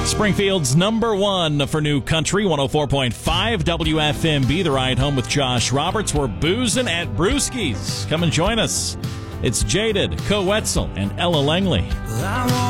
Springfield's number one for new country, 104.5 WFMB. The ride home with Josh Roberts. We're boozing at Brewski's. Come and join us. It's Jaded, Co Wetzel, and Ella Langley.